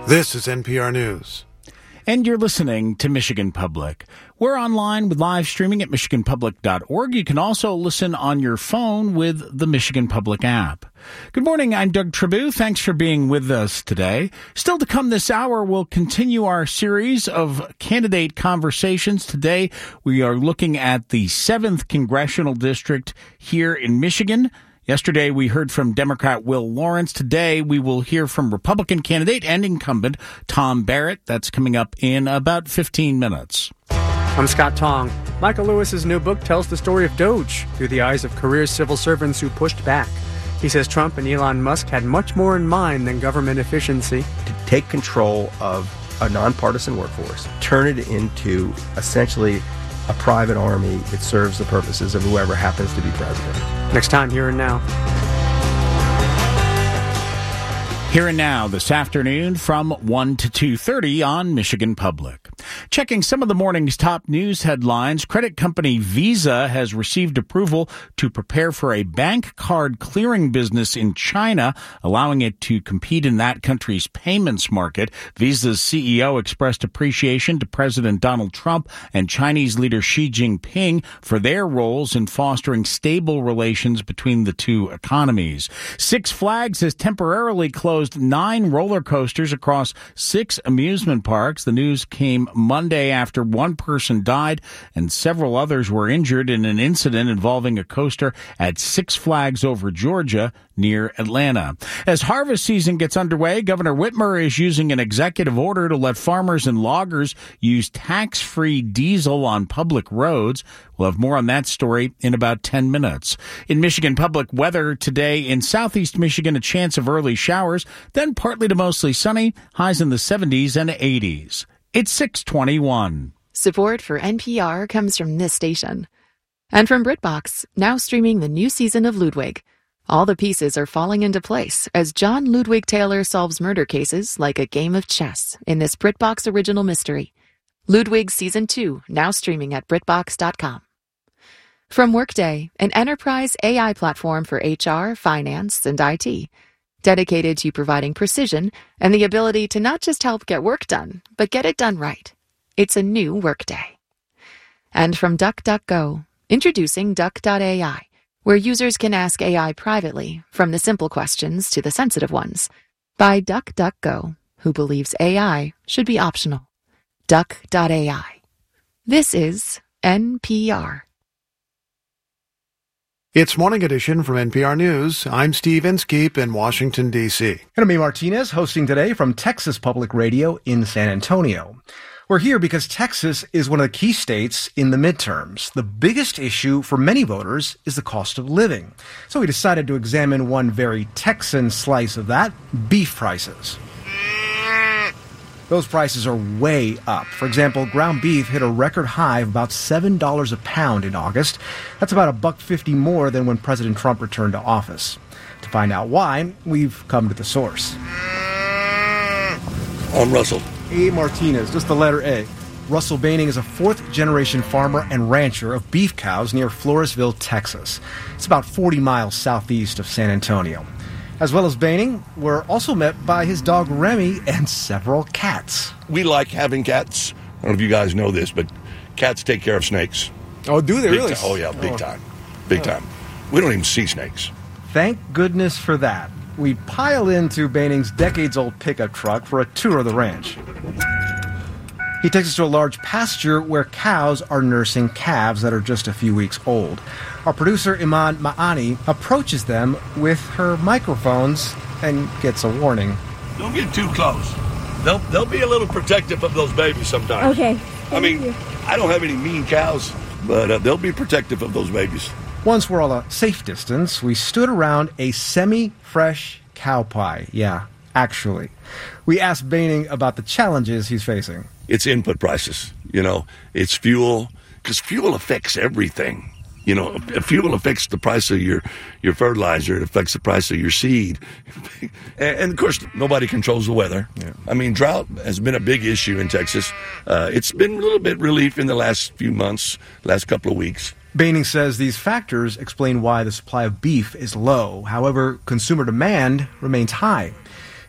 This is NPR News. And you're listening to Michigan Public. We're online with live streaming at michiganpublic.org. You can also listen on your phone with the Michigan Public app. Good morning, I'm Doug Tribou. Thanks for being with us today. Still to come this hour, we'll continue our series of candidate conversations. Today, we are looking at the 7th Congressional District here in Michigan. Yesterday, we heard from Democrat Will Lawrence. Today, we will hear from Republican candidate and incumbent Tom Barrett. That's coming up in about 15 minutes. I'm Scott Tong. Michael Lewis's new book tells the story of Doge through the eyes of career civil servants who pushed back. He says Trump and Elon Musk had much more in mind than government efficiency. To take control of a nonpartisan workforce, turn it into essentially a private army that serves the purposes of whoever happens to be president. Next time, Here and Now. Here and Now this afternoon from 1 to 2:30 on Michigan Public. Checking some of the morning's top news headlines, credit company Visa has received approval to prepare for a bank card clearing business in China, allowing it to compete in that country's payments market. Visa's CEO expressed appreciation to President Donald Trump and Chinese leader Xi Jinping for their roles in fostering stable relations between the two economies. Six Flags has temporarily closed 9 roller coasters across 6 amusement parks. The news came Monday after one person died and several others were injured in an incident involving a coaster at Six Flags Over Georgia near Atlanta. As harvest season gets underway, Governor Whitmer is using an executive order to let farmers and loggers use tax-free diesel on public roads. We'll have more on that story in about 10 minutes. In Michigan Public, weather today in southeast Michigan, a chance of early showers, then partly to mostly sunny, highs in the 70s and 80s. It's 6:21. Support for NPR comes from this station. And from BritBox, now streaming the new season of Ludwig. All the pieces are falling into place as John Ludwig Taylor solves murder cases like a game of chess in this BritBox original mystery. Ludwig Season 2, now streaming at BritBox.com. From Workday, an enterprise AI platform for HR, finance, and IT, dedicated to providing precision and the ability to not just help get work done, but get it done right. It's a new Workday. And from DuckDuckGo, introducing Duck.ai, where users can ask AI privately, from the simple questions to the sensitive ones, by DuckDuckGo, who believes AI should be optional. Duck.ai. This is NPR. It's Morning Edition from NPR News. I'm Steve Inskeep in Washington, D.C. And I'm A. Martinez, hosting today from Texas Public Radio in San Antonio. We're here because Texas is one of the key states in the midterms. The biggest issue for many voters is the cost of living. So we decided to examine one very Texan slice of that, beef prices. Those prices are way up. For example, ground beef hit a record high of about $7 a pound in August. That's about $1.50 more than when President Trump returned to office. To find out why, we've come to the source. I'm Russell. A. Martinez, just the letter A. Russell Baining is a fourth-generation farmer and rancher of beef cows near Floresville, Texas. It's about 40 miles southeast of San Antonio. As well as Baining, we're also met by his dog Remy and several cats. We like having cats. I don't know if you guys know this, but cats take care of snakes. Oh, do they really? Oh, yeah, big time. Big time. We don't even see snakes. Thank goodness for that. We pile into Baining's decades-old pickup truck for a tour of the ranch. He takes us to a large pasture where cows are nursing calves that are just a few weeks old. Our producer, Iman Ma'ani, approaches them with her microphones and gets a warning. Don't get too close. They'll be a little protective of those babies sometimes. Okay. I mean, I don't have any mean cows, but they'll be protective of those babies. Once we're all a safe distance, we stood around a semi-fresh cow pie. Yeah, actually. We asked Baining about the challenges he's facing. It's input prices, it's fuel, because fuel affects everything. Fuel affects the price of your fertilizer. It affects the price of your seed. And of course, nobody controls the weather. Yeah. I mean, drought has been a big issue in Texas. It's been a little bit relief in the last few months, last couple of weeks. Baining says these factors explain why the supply of beef is low. However, consumer demand remains high.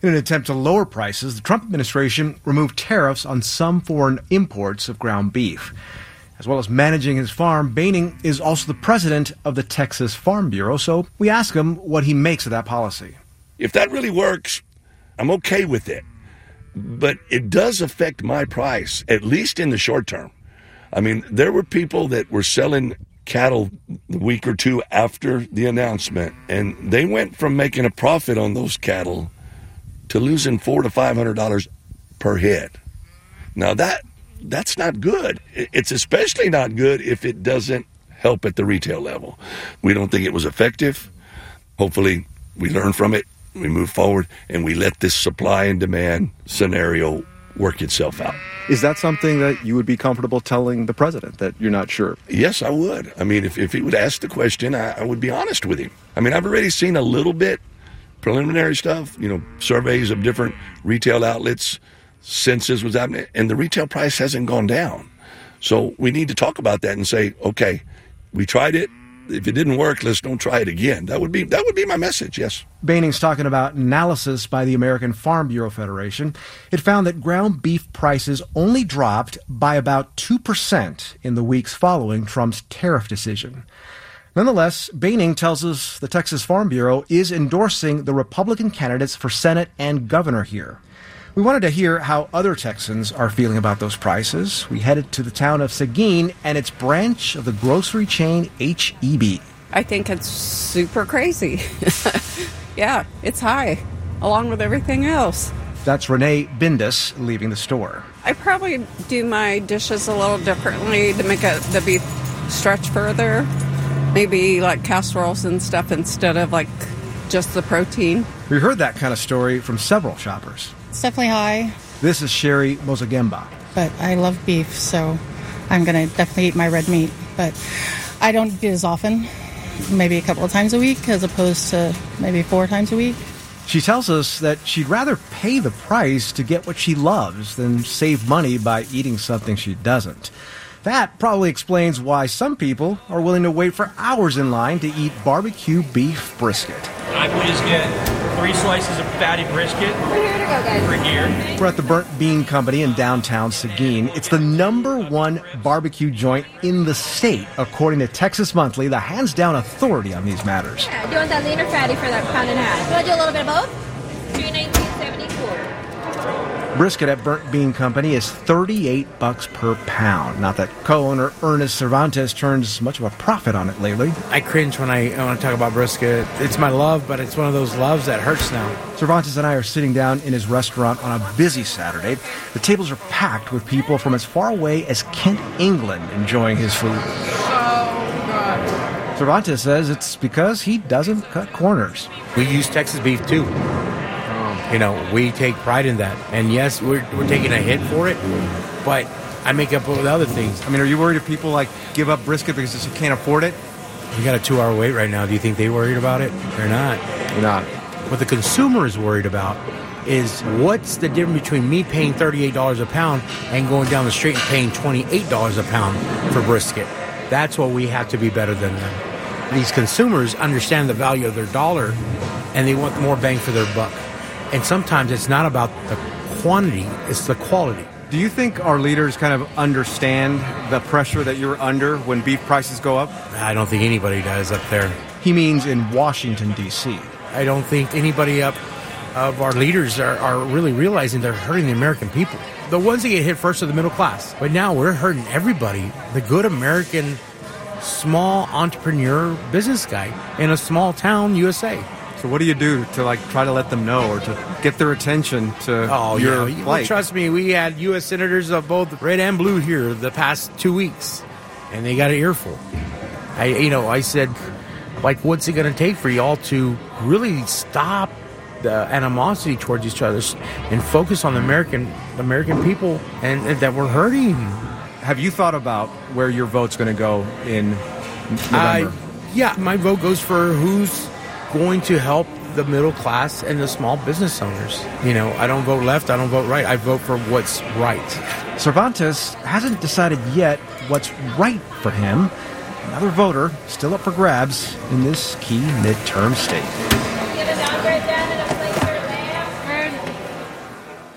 In an attempt to lower prices, the Trump administration removed tariffs on some foreign imports of ground beef. As well as managing his farm, Boehning is also the president of the Texas Farm Bureau, so we ask him what he makes of that policy. If that really works, I'm okay with it. But it does affect my price, at least in the short term. I mean, there were people that were selling cattle the week or two after the announcement, and they went from making a profit on those cattle to losing $400 to $500 per head. Now that's not good. It's especially not good if it doesn't help at the retail level. We don't think it was effective. Hopefully we learn from it, we move forward, and we let this supply and demand scenario work itself out. Is that something that you would be comfortable telling the president, that you're not sure? Yes, I would. I mean, if he would ask the question, I would be honest with him. I mean, I've already seen a little bit preliminary stuff, surveys of different retail outlets, census was happening, and the retail price hasn't gone down. So we need to talk about that and say, okay, we tried it. If it didn't work, let's don't try it again. That would be my message, yes. Boehning's talking about analysis by the American Farm Bureau Federation. It found that ground beef prices only dropped by about 2% in the weeks following Trump's tariff decision. Nonetheless, Boehning tells us the Texas Farm Bureau is endorsing the Republican candidates for Senate and governor here. We wanted to hear how other Texans are feeling about those prices. We headed to the town of Seguin and its branch of the grocery chain H-E-B. I think it's super crazy. Yeah, it's high, along with everything else. That's Renee Bindus leaving the store. I probably do my dishes a little differently to make the beef stretch further. Maybe like casseroles and stuff instead of like just the protein. We heard that kind of story from several shoppers. It's definitely high. This is Sherry Mozagemba. But I love beef, so I'm going to definitely eat my red meat. But I don't eat it as often, maybe a couple of times a week, as opposed to maybe 4 times a week. She tells us that she'd rather pay the price to get what she loves than save money by eating something she doesn't. That probably explains why some people are willing to wait for hours in line to eat barbecue beef brisket. I would just get 3 slices of fatty brisket. We're here to go, guys. We're here. We're at the Burnt Bean Company in downtown Seguin. It's the #1 barbecue joint in the state, according to Texas Monthly, the hands-down authority on these matters. Yeah, do you want that lean or fatty for that pound and a half? You want to do a little bit of both? $3.19.74. Brisket at Burnt Bean Company is $38 per pound. Not that co-owner Ernest Cervantes turns much of a profit on it lately. I cringe when I want to talk about brisket. It's my love, but it's one of those loves that hurts now. Cervantes and I are sitting down in his restaurant on a busy Saturday. The tables are packed with people from as far away as Kent, England, enjoying his food. Cervantes says it's because he doesn't cut corners. We use Texas beef, too. We take pride in that. And yes, we're taking a hit for it, but I make up with other things. I mean, are you worried if people, give up brisket because you can't afford it? We got a 2-hour wait right now. Do you think they're worried about it? They're not. They're not. What the consumer is worried about is what's the difference between me paying $38 a pound and going down the street and paying $28 a pound for brisket. That's what we have to be better than them. These consumers understand the value of their dollar, and they want more bang for their buck. And sometimes it's not about the quantity, it's the quality. Do you think our leaders kind of understand the pressure that you're under when beef prices go up? I don't think anybody does up there. He means in Washington, D.C. I don't think anybody of our leaders are really realizing they're hurting the American people. The ones that get hit first are the middle class. But now we're hurting everybody, the good American small entrepreneur business guy in a small town, USA. So what do you do to try to let them know or to get their attention to your plight? Well, trust me, we had U.S. senators of both red and blue here the past 2 weeks, and they got an earful. I said, what's it going to take for y'all to really stop the animosity towards each other and focus on the American people and that we're hurting? Have you thought about where your vote's going to go in November? Yeah, my vote goes for who's going to help the middle class and the small business owners. I don't vote left, I don't vote right. I vote for what's right. Cervantes hasn't decided yet what's right for him. Another voter still up for grabs in this key midterm state.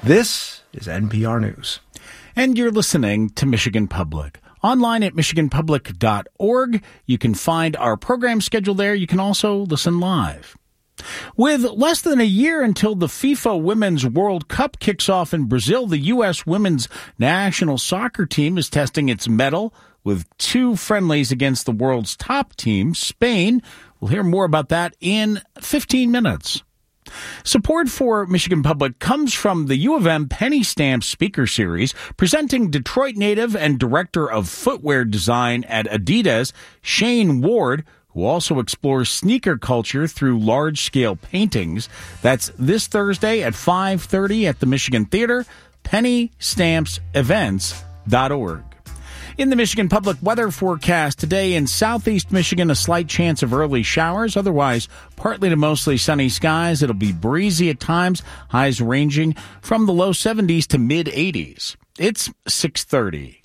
This is NPR News. And you're listening to Michigan Public. Online at michiganpublic.org, you can find our program schedule there. You can also listen live. With less than a year until the FIFA Women's World Cup kicks off in Brazil, the U.S. women's national soccer team is testing its mettle with 2 friendlies against the world's top team, Spain. We'll hear more about that in 15 minutes. Support for Michigan Public comes from the U of M Penny Stamp Speaker Series, presenting Detroit native and director of footwear design at Adidas, Shane Ward, who also explores sneaker culture through large-scale paintings. That's this Thursday at 5:30 at the Michigan Theater, pennystampsevents.org. In the Michigan Public weather forecast today in southeast Michigan, a slight chance of early showers. Otherwise, partly to mostly sunny skies. It'll be breezy at times, highs ranging from the low 70s to mid-80s. It's 6:30.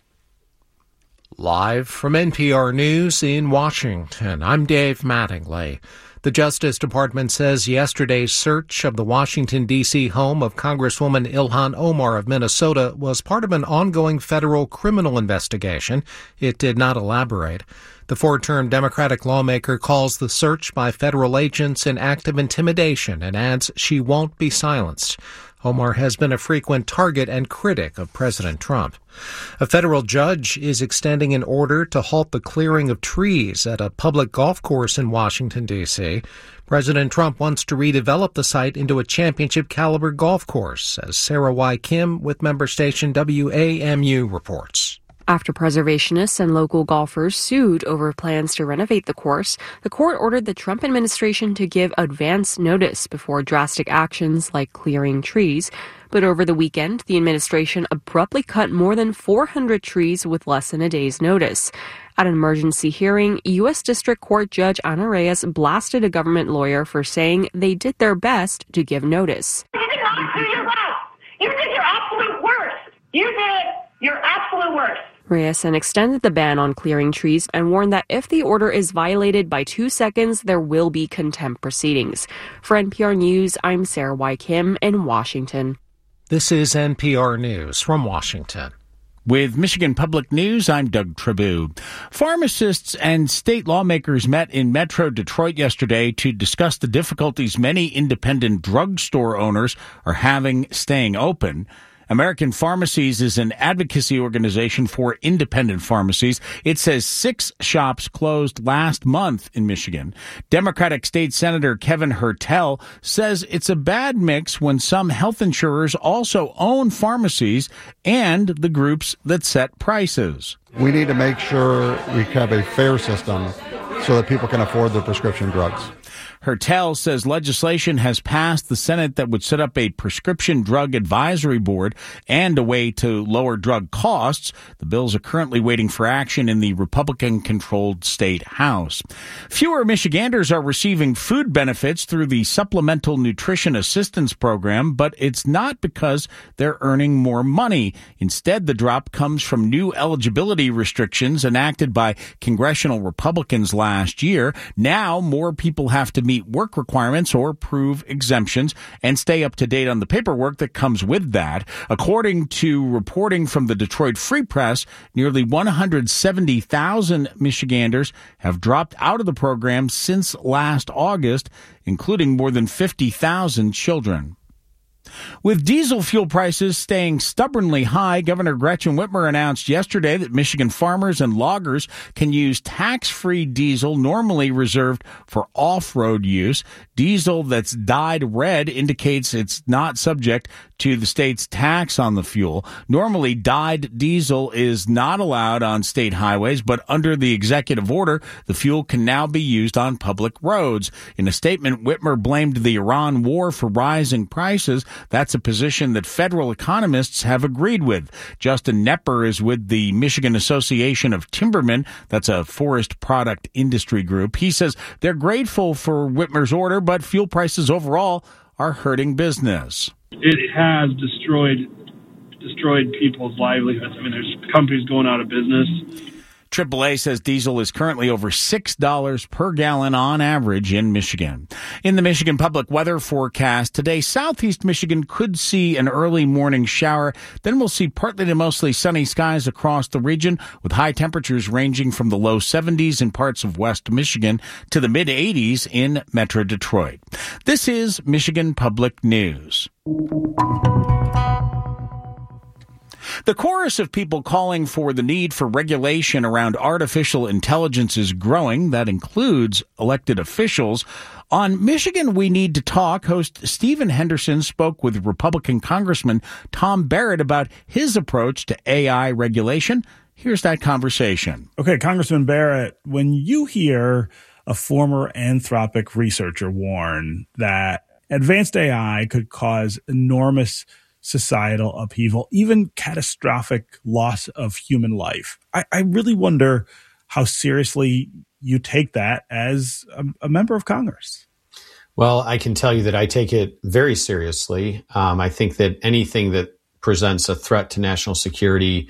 Live from NPR News in Washington, I'm Dave Mattingly. The Justice Department says yesterday's search of the Washington, D.C. home of Congresswoman Ilhan Omar of Minnesota was part of an ongoing federal criminal investigation. It did not elaborate. The 4-term Democratic lawmaker calls the search by federal agents an act of intimidation and adds she won't be silenced. Omar has been a frequent target and critic of President Trump. A federal judge is extending an order to halt the clearing of trees at a public golf course in Washington, D.C. President Trump wants to redevelop the site into a championship-caliber golf course, as Sarah Y. Kim with member station WAMU reports. After preservationists and local golfers sued over plans to renovate the course, the court ordered the Trump administration to give advance notice before drastic actions like clearing trees. But over the weekend, the administration abruptly cut more than 400 trees with less than a day's notice. At an emergency hearing, U.S. District Court Judge Ana Reyes blasted a government lawyer for saying they did their best to give notice. You did not do your best. You did your absolute worst. You did your absolute worst. Reyes then extended the ban on clearing trees and warned that if the order is violated by 2 seconds, there will be contempt proceedings. For NPR News, I'm Sarah Y. Kim in Washington. This is NPR News from Washington. With Michigan Public News, I'm Doug Trabue. Pharmacists and state lawmakers met in Metro Detroit yesterday to discuss the difficulties many independent drugstore owners are having staying open. American Pharmacies is an advocacy organization for independent pharmacies. It says 6 shops closed last month in Michigan. Democratic State Senator Kevin Hertel says it's a bad mix when some health insurers also own pharmacies and the groups that set prices. We need to make sure we have a fair system so that people can afford their prescription drugs. Hertel says legislation has passed the Senate that would set up a prescription drug advisory board and a way to lower drug costs. The bills are currently waiting for action in the Republican-controlled state House. Fewer Michiganders are receiving food benefits through the Supplemental Nutrition Assistance Program, but it's not because they're earning more money. Instead, the drop comes from new eligibility restrictions enacted by congressional Republicans last year. Now, more people have to meet work requirements or prove exemptions and stay up to date on the paperwork that comes with that. According to reporting from the Detroit Free Press, nearly 170,000 Michiganders have dropped out of the program since last August, including more than 50,000 children. With diesel fuel prices staying stubbornly high, Governor Gretchen Whitmer announced yesterday that Michigan farmers and loggers can use tax-free diesel normally reserved for off-road use. Diesel that's dyed red indicates it's not subject to the state's tax on the fuel. Normally, dyed diesel is not allowed on state highways, but under the executive order, the fuel can now be used on public roads. In a statement, Whitmer blamed the Iran war for rising prices. That's a position that federal economists have agreed with. Justin Knepper is with the Michigan Association of Timbermen. That's a forest product industry group. He says they're grateful for Whitmer's order, but fuel prices overall are hurting business. It has destroyed people's livelihoods. I mean, there's companies going out of business. AAA says diesel is currently over $6 per gallon on average in Michigan. In the Michigan Public Weather Forecast today, southeast Michigan could see an early morning shower. Then we'll see partly to mostly sunny skies across the region, with high temperatures ranging from the low 70s in parts of West Michigan to the mid 80s in Metro Detroit. This is Michigan Public News. The chorus of people calling for the need for regulation around artificial intelligence is growing. That includes elected officials. On Michigan We Need to Talk, host Stephen Henderson spoke with Republican Congressman Tom Barrett about his approach to AI regulation. Here's that conversation. Okay, Congressman Barrett, when you hear a former Anthropic researcher warn that advanced AI could cause enormous societal upheaval, even catastrophic loss of human life, I really wonder how seriously you take that as a member of Congress. Well, I can tell you that I take it very seriously. I think that anything that presents a threat to national security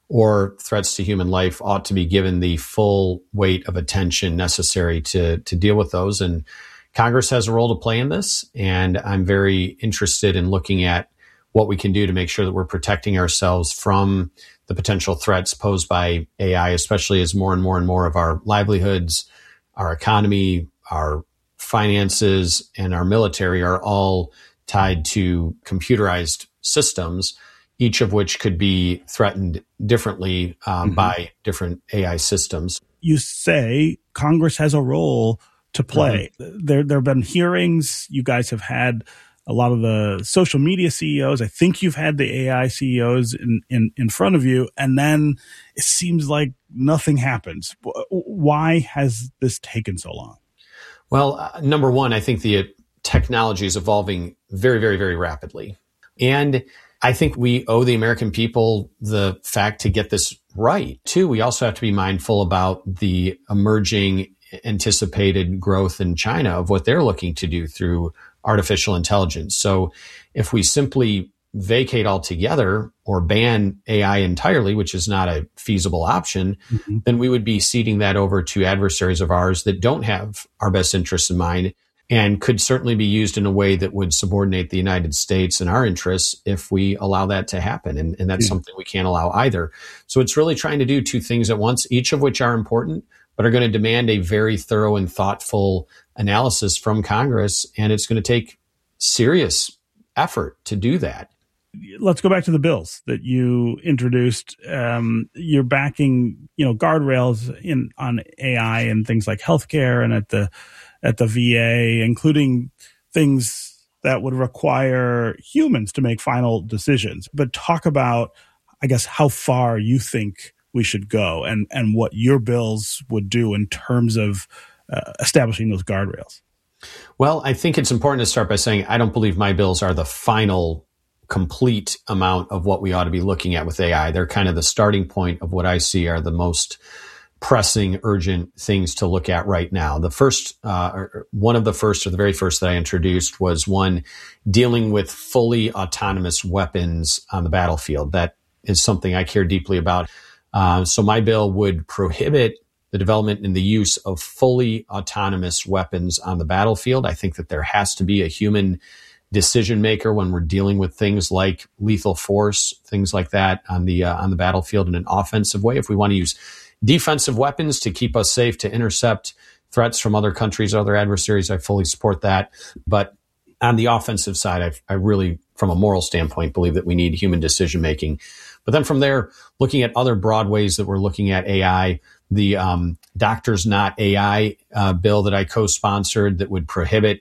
or threats to human life ought to be given the full weight of attention necessary to deal with those. And Congress has a role to play in this. And I'm very interested in looking at what we can do to make sure that we're protecting ourselves from the potential threats posed by AI, especially as more and more of our livelihoods, our economy, our finances, and our military are all tied to computerized systems, each of which could be threatened differently by different AI systems. You say Congress has a role to play. There have been hearings. You guys have had a lot of the social media CEOs. I think you've had the AI CEOs in front of you, and then it seems like nothing happens. Why has this taken so long? Well, number one, I think the technology is evolving very, very, very rapidly. And I think we owe the American people the fact to get this right. Two, we also have to be mindful about the emerging anticipated growth in China of what they're looking to do through artificial intelligence. So if we simply vacate altogether or ban AI entirely, which is not a feasible option, then we would be ceding that over to adversaries of ours that don't have our best interests in mind and could certainly be used in a way that would subordinate the United States and our interests if we allow that to happen. And that's something we can't allow either. So it's really trying to do two things at once, each of which are important, but are going to demand a very thorough and thoughtful analysis from Congress. And it's going to take serious effort to do that. Let's go back to the bills that you introduced. You're backing, guardrails on AI and things like healthcare and at the VA, including things that would require humans to make final decisions. But talk about, I guess, how far you think we should go and what your bills would do in terms of establishing those guardrails. Well, I think it's important to start by saying I don't believe my bills are the final complete amount of what we ought to be looking at with AI. They're kind of the starting point of what I see are the most pressing, urgent things to look at right now. The first, one of the first or the very first that I introduced was one dealing with fully autonomous weapons on the battlefield. That is something I care deeply about. So my bill would prohibit the development and the use of fully autonomous weapons on the battlefield. I think that there has to be a human decision maker when we're dealing with things like lethal force, things like that on the battlefield in an offensive way. If we want to use defensive weapons to keep us safe, to intercept threats from other countries, other adversaries, I fully support that. But on the offensive side, I really, from a moral standpoint, believe that we need human decision making. But then from there, looking at other broad ways that we're looking at AI, the Doctors Not AI bill that I co-sponsored that would prohibit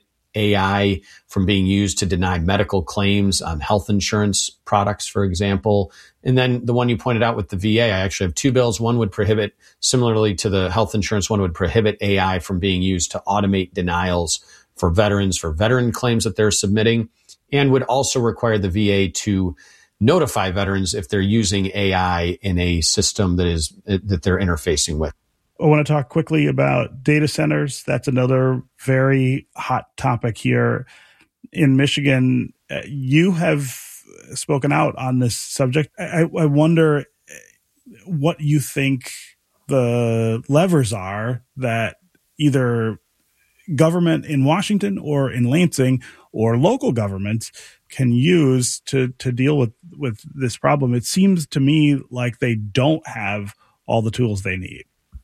AI from being used to deny medical claims on health insurance products, for example. And then the one you pointed out with the VA, I actually have two bills. One would prohibit, similarly to the health insurance, one would prohibit AI from being used to automate denials for veterans, for veteran claims that they're submitting, and would also require the VA to notify veterans if they're using AI in a system that they're interfacing with. I want to talk quickly about data centers. That's another very hot topic here in Michigan. You have spoken out on this subject. I wonder what you think the levers are that either government in Washington or in Lansing or local governments can use to deal with this problem. It seems to me like they don't have all the tools they need.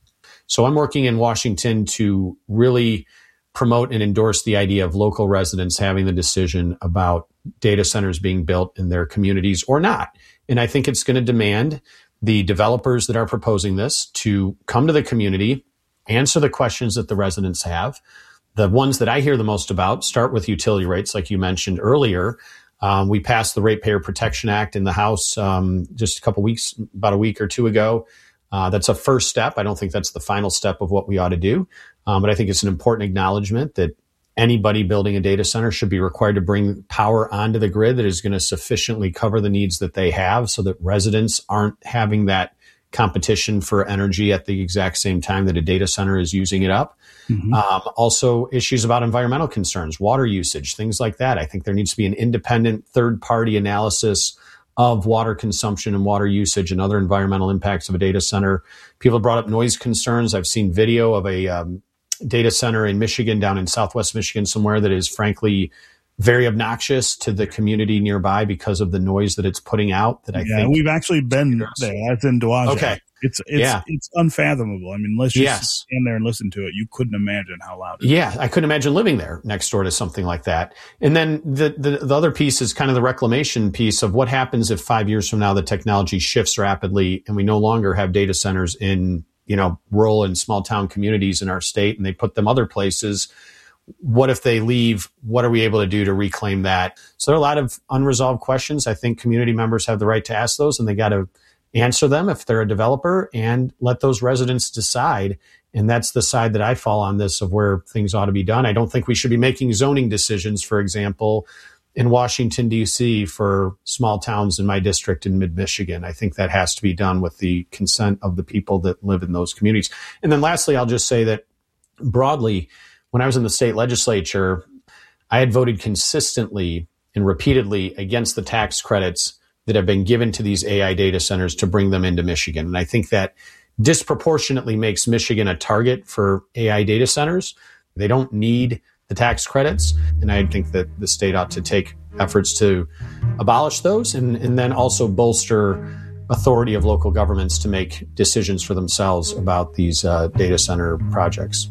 So I'm working in Washington to really promote and endorse the idea of local residents having the decision about data centers being built in their communities or not. And I think it's going to demand the developers that are proposing this to come to the community, answer the questions that the residents have. The ones that I hear the most about start with utility rates, like you mentioned earlier. We passed the Ratepayer Protection Act in the House just about a week or two ago. That's a first step. I don't think that's the final step of what we ought to do. But I think it's an important acknowledgement that anybody building a data center should be required to bring power onto the grid that is going to sufficiently cover the needs that they have so that residents aren't having that competition for energy at the exact same time that a data center is using it up. Mm-hmm. Also issues about environmental concerns, water usage, things like that. I think there needs to be an independent third-party analysis of water consumption and water usage and other environmental impacts of a data center. People have brought up noise concerns. I've seen video of a data center in Michigan, down in Southwest Michigan somewhere, that is frankly very obnoxious to the community nearby because of the noise that it's putting out. That I think we've actually been there. That's in Dowagiac. Okay. It's unfathomable. I mean, let's just stand there and listen to it. You couldn't imagine how loud it is. Yeah, I couldn't imagine living there next door to something like that. And then the other piece is kind of the reclamation piece of what happens if 5 years from now the technology shifts rapidly and we no longer have data centers in, rural and small town communities in our state, and they put them other places. What if they leave? What are we able to do to reclaim that? So there are a lot of unresolved questions. I think community members have the right to ask those, and they got to answer them if they're a developer, and let those residents decide. And that's the side that I fall on this of where things ought to be done. I don't think we should be making zoning decisions, for example, in Washington, D.C. for small towns in my district in mid-Michigan. I think that has to be done with the consent of the people that live in those communities. And then lastly, I'll just say that broadly, when I was in the state legislature, I had voted consistently and repeatedly against the tax credits that have been given to these AI data centers to bring them into Michigan. And I think that disproportionately makes Michigan a target for AI data centers. They don't need the tax credits. And I think that the state ought to take efforts to abolish those and then also bolster authority of local governments to make decisions for themselves about these data center projects.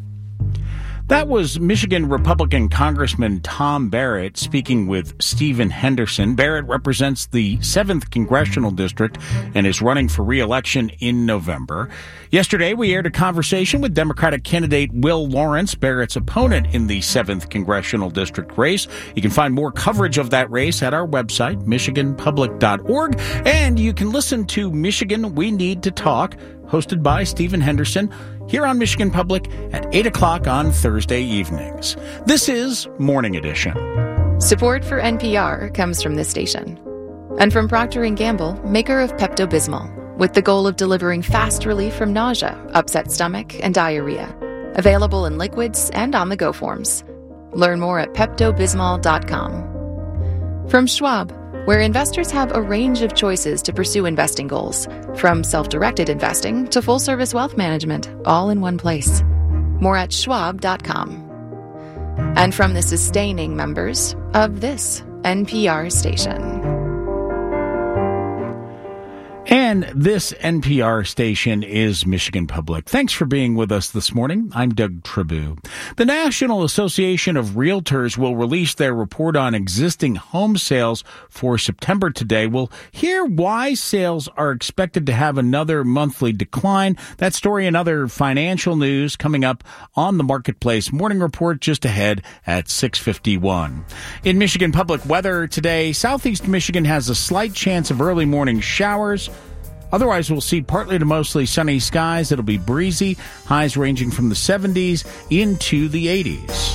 That was Michigan Republican Congressman Tom Barrett speaking with Stephen Henderson. Barrett represents the 7th Congressional District and is running for re-election in November. Yesterday, we aired a conversation with Democratic candidate Will Lawrence, Barrett's opponent in the 7th Congressional District race. You can find more coverage of that race at our website, michiganpublic.org, and you can listen to Michigan We Need to Talk, hosted by Stephen Henderson, here on Michigan Public at 8 o'clock on Thursday evenings. This is Morning Edition. Support for NPR comes from this station. And from Procter & Gamble, maker of Pepto-Bismol, with the goal of delivering fast relief from nausea, upset stomach, and diarrhea. Available in liquids and on-the-go forms. Learn more at PeptoBismol.com. From Schwab, where investors have a range of choices to pursue investing goals, from self-directed investing to full-service wealth management, all in one place. More at Schwab.com. And from the sustaining members of this NPR station. And this NPR station is Michigan Public. Thanks for being with us this morning. I'm Doug Tribou. The National Association of Realtors will release their report on existing home sales for September today. We'll hear why sales are expected to have another monthly decline. That story and other financial news coming up on the Marketplace Morning Report just ahead at 6:51. In Michigan Public weather today, southeast Michigan has a slight chance of early morning showers. Otherwise, we'll see partly to mostly sunny skies. It'll be breezy, highs ranging from the 70s into the 80s.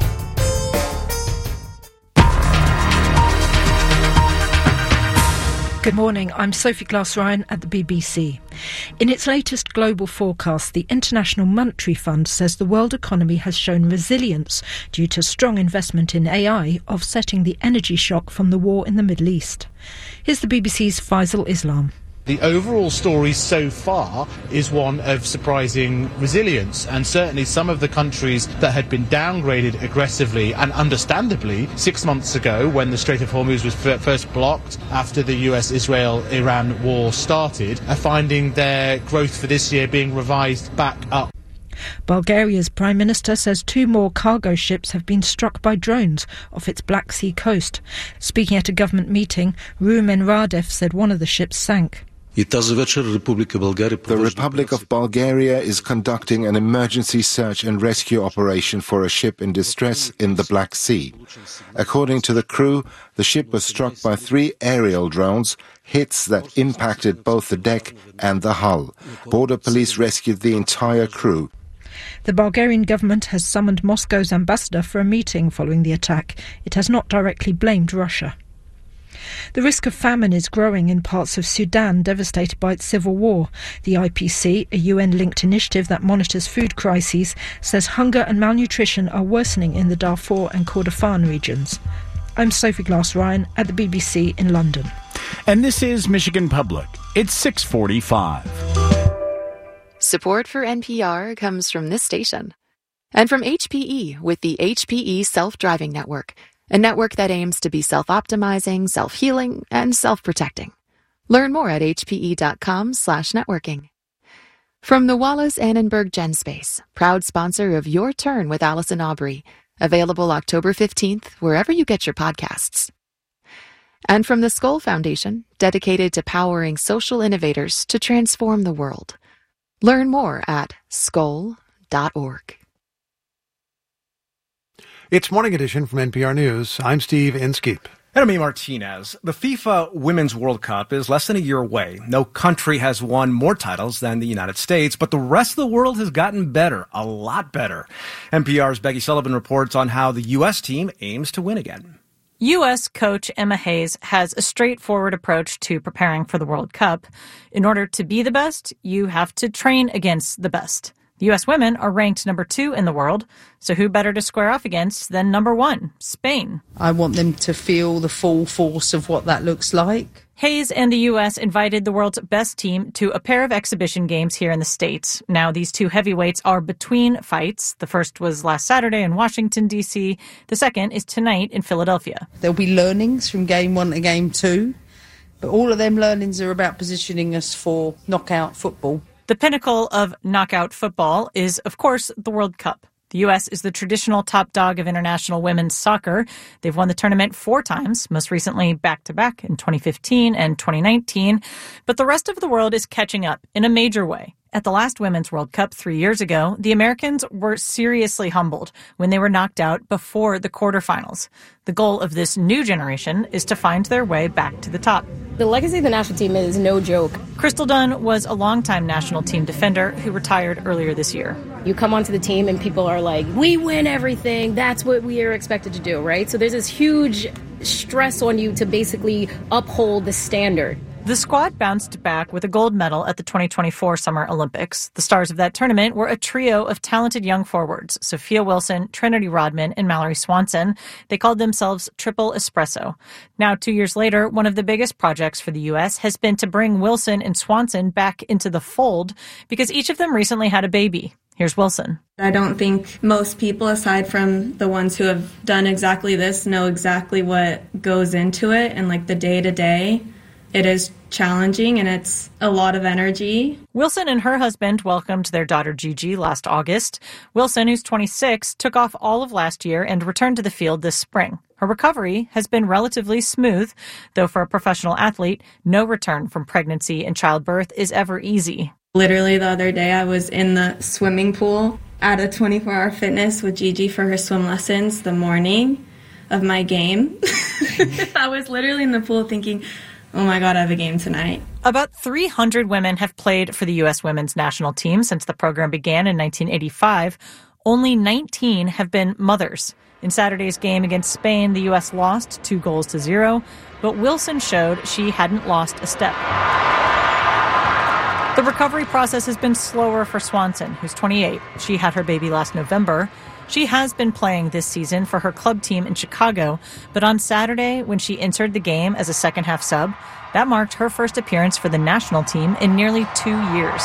Good morning, I'm Sophie Glass-Ryan at the BBC. In its latest global forecast, the International Monetary Fund says the world economy has shown resilience due to strong investment in AI, offsetting the energy shock from the war in the Middle East. Here's the BBC's Faisal Islam. The overall story so far is one of surprising resilience, and certainly some of the countries that had been downgraded aggressively and understandably 6 months ago when the Strait of Hormuz was first blocked after the US-Israel-Iran war started are finding their growth for this year being revised back up. Bulgaria's Prime Minister says 2 more cargo ships have been struck by drones off its Black Sea coast. Speaking at a government meeting, Rumen Radev said one of the ships sank. The Republic of Bulgaria is conducting an emergency search and rescue operation for a ship in distress in the Black Sea. According to the crew, the ship was struck by 3 aerial drones, hits that impacted both the deck and the hull. Border police rescued the entire crew. The Bulgarian government has summoned Moscow's ambassador for a meeting following the attack. It has not directly blamed Russia. The risk of famine is growing in parts of Sudan devastated by its civil war. The IPC, a UN-linked initiative that monitors food crises, says hunger and malnutrition are worsening in the Darfur and Kordofan regions. I'm Sophie Glass-Ryan at the BBC in London. And this is Michigan Public. It's 6:45. Support for NPR comes from this station and from HPE with the HPE Self-Driving Network, a network that aims to be self-optimizing, self-healing, and self-protecting. Learn more at hpe.com/networking. From the Wallace Annenberg GenSpace, proud sponsor of Your Turn with Allison Aubrey, available October 15th wherever you get your podcasts. And from the Skoll Foundation, dedicated to powering social innovators to transform the world. Learn more at skoll.org. It's Morning Edition from NPR News. I'm Steve Inskeep. And I'm Amy Martinez. The FIFA Women's World Cup is less than a year away. No country has won more titles than the United States, but the rest of the world has gotten better, a lot better. NPR's Becky Sullivan reports on how the U.S. team aims to win again. U.S. coach Emma Hayes has a straightforward approach to preparing for the World Cup. In order to be the best, you have to train against the best. The U.S. women are ranked number 2 in the world, so who better to square off against than number 1, Spain? I want them to feel the full force of what that looks like. Hayes and the U.S. invited the world's best team to a pair of exhibition games here in the States. Now, these 2 heavyweights are between fights. The first was last Saturday in Washington, D.C. The second is tonight in Philadelphia. There'll be learnings from game 1 to game 2, but all of them learnings are about positioning us for knockout football. The pinnacle of knockout football is, of course, the World Cup. The U.S. is the traditional top dog of international women's soccer. They've won the tournament 4 times, most recently back-to-back in 2015 and 2019. But the rest of the world is catching up in a major way. At the last Women's World Cup 3 years ago, the Americans were seriously humbled when they were knocked out before the quarterfinals. The goal of this new generation is to find their way back to the top. The legacy of the national team is no joke. Crystal Dunn was a longtime national team defender who retired earlier this year. You come onto the team and people are like, we win everything. That's what we are expected to do, right? So there's this huge stress on you to basically uphold the standard. The squad bounced back with a gold medal at the 2024 Summer Olympics. The stars of that tournament were a trio of talented young forwards, Sophia Wilson, Trinity Rodman, and Mallory Swanson. They called themselves Triple Espresso. Now, 2 years later, one of the biggest projects for the U.S. has been to bring Wilson and Swanson back into the fold because each of them recently had a baby. Here's Wilson. I don't think most people, aside from the ones who have done exactly this, know exactly what goes into it and like the day-to-day. It is challenging and it's a lot of energy. Wilson and her husband welcomed their daughter Gigi last August. Wilson, who's 26, took off all of last year and returned to the field this spring. Her recovery has been relatively smooth, though for a professional athlete, no return from pregnancy and childbirth is ever easy. Literally the other day I was in the swimming pool at a 24-hour fitness with Gigi for her swim lessons the morning of my game. I was literally in the pool thinking, oh my God, I have a game tonight. About 300 women have played for the U.S. women's national team since the program began in 1985. Only 19 have been mothers. In Saturday's game against Spain, the U.S. lost 2-0, but Wilson showed she hadn't lost a step. The The recovery process has been slower for Swanson, who's 28. She had her baby last November. She has been playing this season for her club team in Chicago, but on Saturday, when she entered the game as a second-half sub, that marked her first appearance for the national team in nearly 2 years.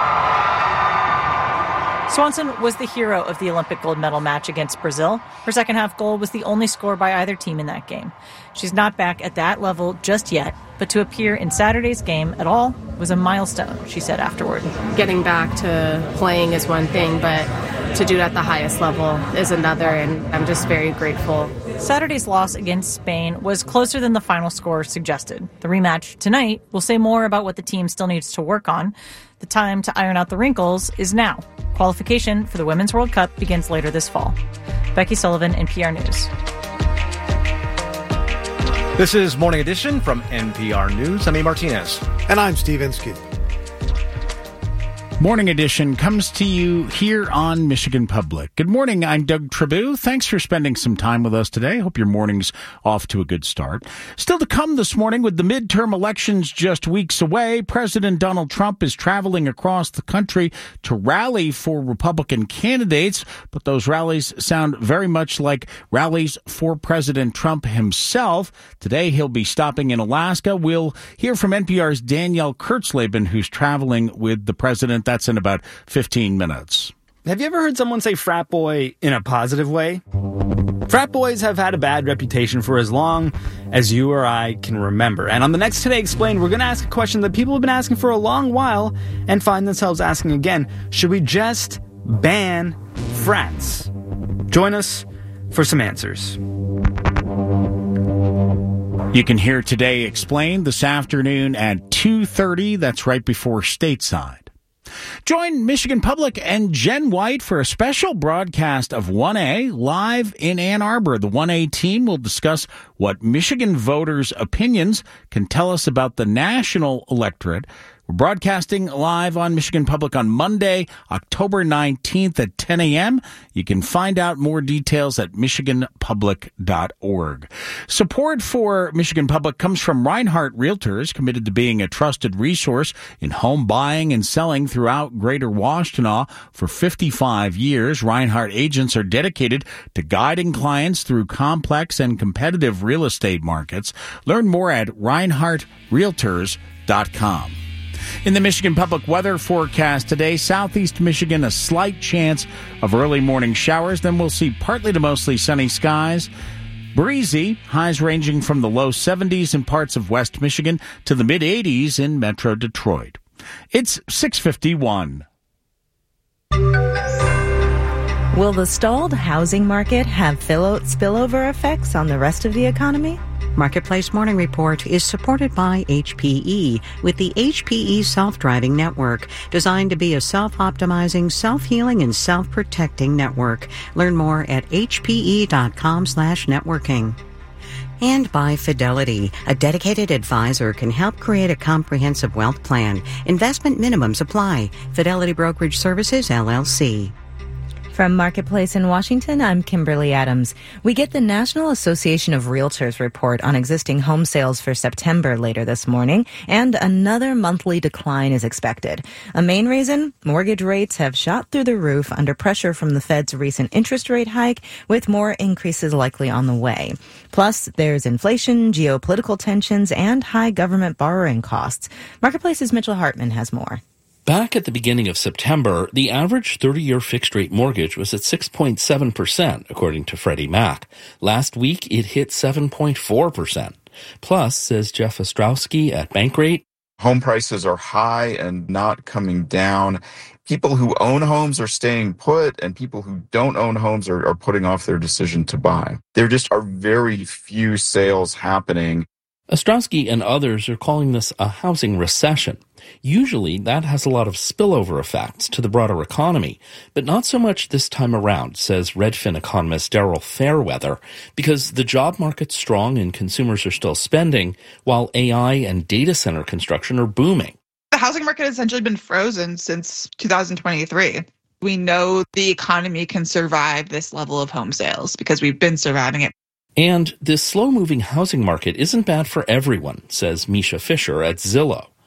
Swanson was the hero of the Olympic gold medal match against Brazil. Her second-half goal was the only score by either team in that game. She's not back at that level just yet, but to appear in Saturday's game at all was a milestone, she said afterward. Getting back to playing is one thing, but to do it at the highest level is another, and I'm just very grateful. Saturday's loss against Spain was closer than the final score suggested. The rematch tonight will say more about what the team still needs to work on. The time to iron out the wrinkles is now. Qualification for the Women's World Cup begins later this fall. Becky Sullivan, NPR News. This is Morning Edition from NPR News. I'm A. Martinez. And I'm Steve Inskeep. Morning Edition comes to you here on Michigan Public. Good morning, I'm Doug Tribou. Thanks for spending some time with us today. Hope your morning's off to a good start. Still to come this morning, with the midterm elections just weeks away, President Donald Trump is traveling across the country to rally for Republican candidates, but those rallies sound very much like rallies for President Trump himself. Today he'll be stopping in Alaska. We'll hear from NPR's Danielle Kurtzleben, who's traveling with the president. That's in about 15 minutes. Have you ever heard someone say frat boy in a positive way? Frat boys have had a bad reputation for as long as you or I can remember. And on the next Today Explained, we're going to ask a question that people have been asking for a long while and find themselves asking again. Should we just ban frats? Join us for some answers. You can hear Today Explained this afternoon at 2:30. That's right before Stateside. Join Michigan Public and Jen White for a special broadcast of 1A live in Ann Arbor. The 1A team will discuss what Michigan voters' opinions can tell us about the national electorate. We're broadcasting live on Michigan Public on Monday, October 19th at 10 a.m. You can find out more details at michiganpublic.org. Support for Michigan Public comes from Reinhardt Realtors, committed to being a trusted resource in home buying and selling throughout Greater Washtenaw for 55 years. Reinhardt agents are dedicated to guiding clients through complex and competitive real estate markets. Learn more at reinhardtrealtors.com. In the Michigan Public weather forecast today, southeast Michigan, a slight chance of early morning showers. Then we'll see partly to mostly sunny skies. Breezy, highs ranging from the low 70s in parts of West Michigan to the mid-80s in Metro Detroit. It's 6:51. Will the stalled housing market have spillover effects on the rest of the economy? Marketplace Morning Report is supported by HPE with the HPE Self-Driving Network, designed to be a self-optimizing, self-healing, and self-protecting network. Learn more at hpe.com/networking. And by Fidelity, a dedicated advisor can help create a comprehensive wealth plan. Investment minimums apply. Fidelity Brokerage Services, LLC. From Marketplace in Washington, I'm Kimberly Adams. We get the National Association of Realtors report on existing home sales for September later this morning, and another monthly decline is expected. A main reason? Mortgage rates have shot through the roof under pressure from the Fed's recent interest rate hike, with more increases likely on the way. Plus, there's inflation, geopolitical tensions, and high government borrowing costs. Marketplace's Mitchell Hartman has more. Back at the beginning of September, the average 30-year fixed-rate mortgage was at 6.7%, according to Freddie Mac. Last week, it hit 7.4%. Plus, says Jeff Ostrowski at Bankrate, home prices are high and not coming down. People who own homes are staying put, and people who don't own homes are putting off their decision to buy. There just are very few sales happening. Ostrowski and others are calling this a housing recession. Usually, that has a lot of spillover effects to the broader economy, but not so much this time around, says Redfin economist Daryl Fairweather, because the job market's strong and consumers are still spending, while AI and data center construction are booming. The housing market has essentially been frozen since 2023. We know the economy can survive this level of home sales because we've been surviving it. And this slow-moving housing market isn't bad for everyone, says Misha Fisher at Zillow.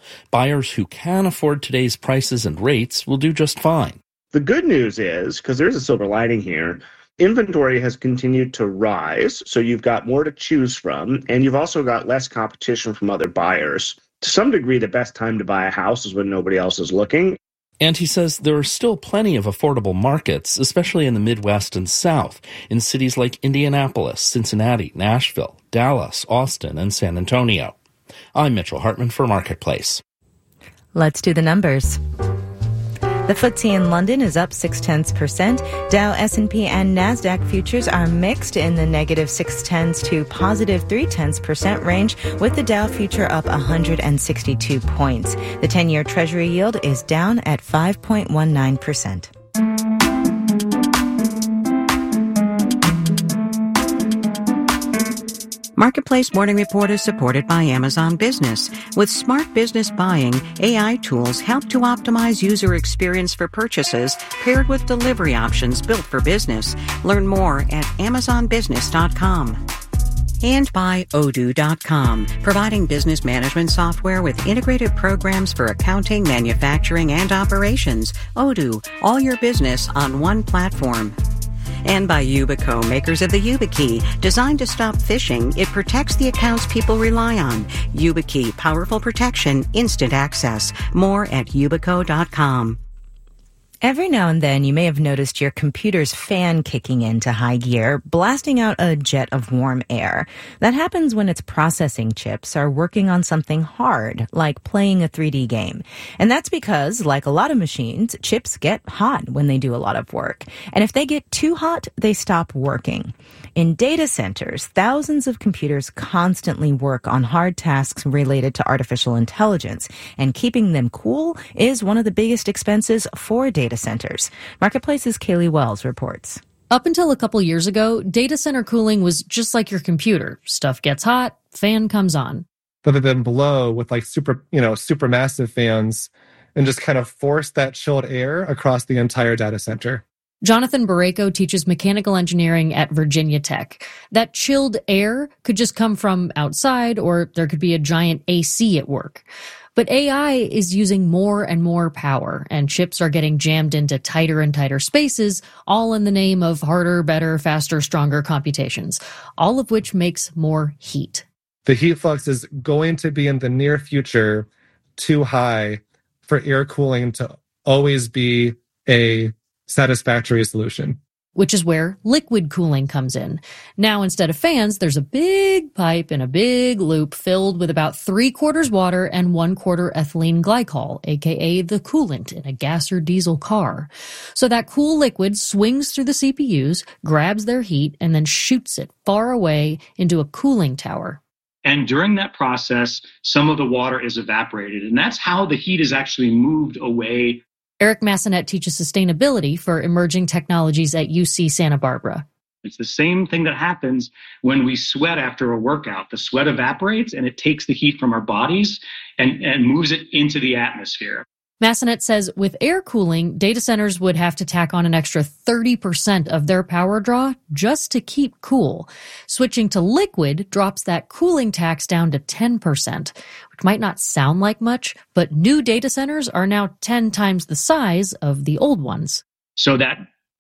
Buyers who can afford today's prices and rates will do just fine. The good news is, because there's a silver lining here, inventory has continued to rise, so you've got more to choose from, and you've also got less competition from other buyers. To some degree, the best time to buy a house is when nobody else is looking. And he says there are still plenty of affordable markets, especially in the Midwest and South, in cities like Indianapolis, Cincinnati, Nashville, Dallas, Austin, and San Antonio. I'm Mitchell Hartman for Marketplace. Let's do the numbers. The FTSE in London is up 0.6%. Dow, S&P, and NASDAQ futures are mixed in the negative 0.6 to positive 0.3% range, with the Dow future up 162 points. The 10-year Treasury yield is down at 5.19%. Marketplace Morning Report is supported by Amazon Business. With smart business buying, AI tools help to optimize user experience for purchases paired with delivery options built for business. Learn more at amazonbusiness.com. And by Odoo.com, providing business management software with integrated programs for accounting, manufacturing, and operations. Odoo, all your business on one platform. And by Yubico, makers of the YubiKey. Designed to stop phishing, it protects the accounts people rely on. YubiKey, powerful protection, instant access. More at Yubico.com. Every now and then, you may have noticed your computer's fan kicking into high gear, blasting out a jet of warm air. That happens when its processing chips are working on something hard, like playing a 3D game. And that's because, like a lot of machines, chips get hot when they do a lot of work. And if they get too hot, they stop working. In data centers, thousands of computers constantly work on hard tasks related to artificial intelligence, and keeping them cool is one of the biggest expenses for data centers. Marketplace's Kaylee Wells reports. Up until a couple years ago, data center cooling was just like your computer. Stuff gets hot, fan comes on. Rather than blow with like super massive fans and just kind of force that chilled air across the entire data center. Jonathan Barreco teaches mechanical engineering at Virginia Tech. That chilled air could just come from outside, or there could be a giant AC at work. But AI is using more and more power, and chips are getting jammed into tighter and tighter spaces, all in the name of harder, better, faster, stronger computations, all of which makes more heat. The heat flux is going to be in the near future too high for air cooling to always be a satisfactory solution. Which is where liquid cooling comes in. Now, instead of fans, there's a big pipe in a big loop filled with about 3/4 water and 1/4 ethylene glycol, aka the coolant in a gas or diesel car. So that cool liquid swings through the CPUs, grabs their heat, and then shoots it far away into a cooling tower. And during that process, some of the water is evaporated, and that's how the heat is actually moved away. Eric Massenet teaches sustainability for emerging technologies at UC Santa Barbara. It's the same thing that happens when we sweat after a workout. The sweat evaporates and it takes the heat from our bodies and moves it into the atmosphere. Massenet says with air cooling, data centers would have to tack on an extra 30% of their power draw just to keep cool. Switching to liquid drops that cooling tax down to 10%, which might not sound like much, but new data centers are now 10 times the size of the old ones. So that